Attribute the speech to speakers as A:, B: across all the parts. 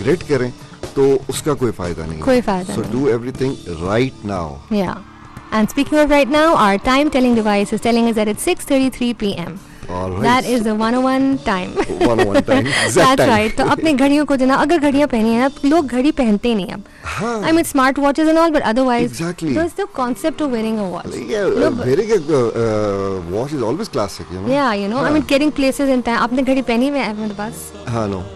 A: Regret करें तो उसका कोई फायदा नहीं,
B: कोई फायदा
A: नहीं. So do everything right now.
B: Yeah. And speaking of right now, our time telling device is telling us that it's 6:33 p.m.
A: All right.
B: That is the 101 time.
A: 101 time. Exact
B: That's
A: time.
B: right. तो अपने घड़ियों को जो ना, अगर घड़ियाँ पहनी है ना, लोग घड़ी पहनते ही नहीं अब.
A: हाँ.
B: I mean smart watches and all, but otherwise,
A: Exactly.
B: there's the concept of wearing a watch.
A: Yeah, wearing a watch is always classic, you know.
B: Yeah, you know, I mean getting places in time. आपने घड़ी पहनी हुई है मेरे पास?
A: हाँ, no.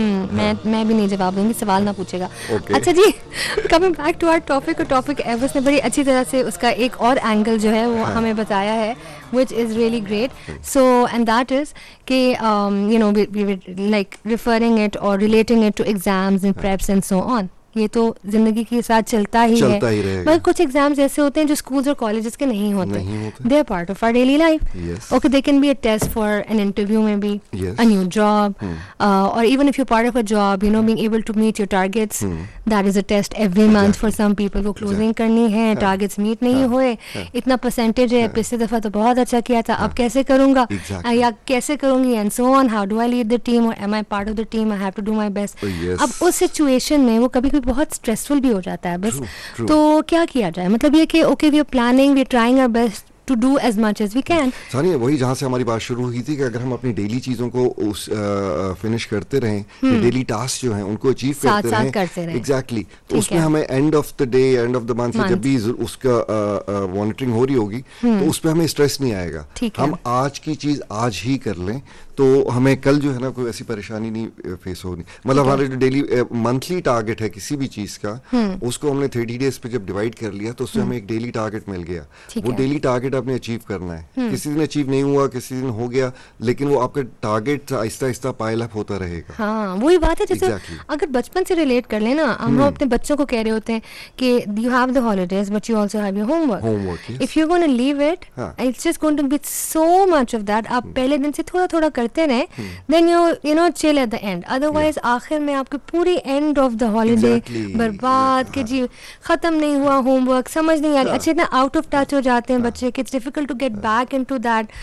B: मैं भी नहीं जवाब दूंगी, सवाल ना पूछेगा.
A: Okay.
B: अच्छा जी, coming back to our topic, topic एवस ने बड़ी अच्छी तरह से उसका एक और एंगल जो है वो हमें बताया है, which is really great. So and that is कि you know we were like referring it or relating it to exams and preps and so on. ये तो जिंदगी के साथ चलता ही है, मगर कुछ एग्जाम्स ऐसे होते हैं जो स्कूल्स और कॉलेजेस के नहीं होते. They are part of our daily life. Okay, they can be a test for an interview में बी, अ न्यू जॉब, और even if you part of a job, you know, being able to meet your targets, that is a test every month for some people को closing करनी है, targets meet नहीं हुए, इतना percentage है, पिछले दफा तो बहुत अच्छा किया था, अब कैसे करूंगा या कैसे करूंगी, and so on. How do I lead the team और M I part of the team, I have to do my best. अब उस सिचुएशन में वो कभी बहुत स्ट्रेसफुल भी हो जाता है बस. तो क्या किया जाए, मतलब ये कि okay we are planning, we are trying our best to do as much as we can.
A: सानी, वही जहाँ से हमारी बात शुरू हुई थी कि अगर हम अपनी डेली चीजों को उस फिनिश करते रहें, डेली टास्क जो हैं उनको अचीव करते रहें, एग्जैक्टली, तो उसमें हमें end of the day, end of the month, जब भी उसका मॉनिटरिंग हो रही होगी तो उसमें हमें स्ट्रेस नहीं आएगा. हम आज की चीज आज ही कर लें तो हमें कल जो है ना कोई ऐसी परेशानी नहीं फेस होगी. मतलब हमारे जो डेली मंथली टारगेट है किसी भी चीज का, उसको हमने 30 डेज पे जब डिवाइड कर लिया तो उससे हमें एक डेली टारगेट मिल गया. वो डेली टारगेट आपने अचीव करना है. किसी दिन अचीव नहीं हुआ, किसी दिन हो गया, लेकिन वो आपका target Aahista Aahista pile up होता रहेगा.
B: हाँ, वही बात है. जैसे अगर बचपन से रिलेट कर लेना, हम अपने बच्चों को कह रहे होते हैं कि you have the holidays but you also have your homework. If you gonna leave it, it's just going to be so much of that. आप पहले दिन से थोड़ा थोड़ा करते रहे, then you know chill at the end. Otherwise आखिर में आपकी पूरी एंड ऑफ द हॉलीडे बर्बाद के जी, खत्म नहीं हुआ होमवर्क, समझ नहीं आ रही. अच्छे इतना आउट ऑफ टच हो जाते हैं बच्चे कि it's difficult to get back into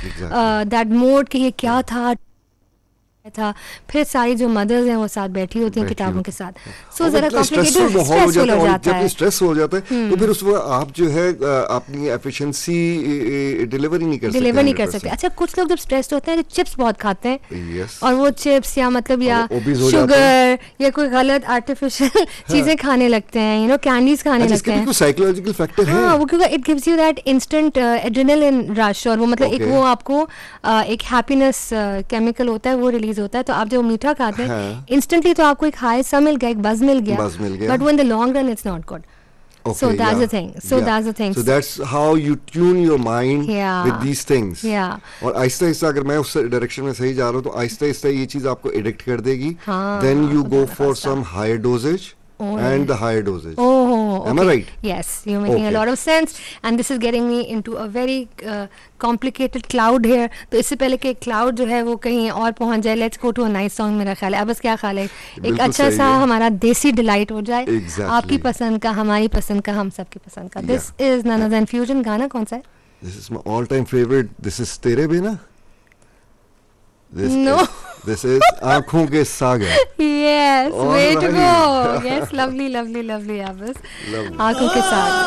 B: that mode कि ये क्या था. फिर सारी जो मदर्स हैं वो साथ बैठी होती हैं किताबों के साथ. सो जरा कॉम्प्लिकेटेड, स्ट्रेसफुल हो जाता है.
A: स्ट्रेस हो जाता है तो फिर उस वक्त आप जो है अपनी एफिशिएंसी डिलीवर नहीं कर सकते.
B: अच्छा, कुछ लोग जब स्ट्रेस्ड होते हैं तो चिप्स बहुत खाते हैं, और वो चिप्स या मतलब या शुगर या कोई गलत आर्टिफिशियल चीजें खाने लगते हैं, यू नो, कैंडीज खाने लगते हैं.
A: साइकोलॉजिकल फैक्टर है.
B: वो क्योंकि it gives you that instant adrenaline rush, और वो मतलब एक वो आपको एक हैप्पीनेस केमिकल होता है, वो रिलीज होता है. तो आप जब मीठा खाते हैं इंस्टेंटली तो आपको एक हाई सा मिल गया, एक बज़ मिल गया, but when the long run it's not good. So that's the thing. That's the thing.
A: So that's how you tune your mind with these things. और आहिस्ता आहिस्ता अगर मैं उस डायरेक्शन में सही जा रहा हूँ तो आहिस्ता आहिस्ता ये चीज आपको एडिक्ट कर देगी. Then you go for some higher dosage. And the higher dosage. Am I right?
B: Yes, you're making a lot of sense, and this is getting me into a very complicated cloud here. तो इससे पहले कि cloud जो है वो कहीं और पहुंच जाए, let's go to a nice song. मेरा ख्याल है अब बस क्या ख्याल है, एक अच्छा सा हमारा देसी डिलाइट हो जाए. आपकी पसंद का, हमारी पसंद का, हम सबकी पसंद का. This is none other than Fusion. गाना कौन सा है?
A: This is my all-time favorite. This is तेरे बिना. This is आँखों के सागर.
B: Yes, way to go. Yes, lovely, lovely, lovely. Abbas. आँखों के सागर.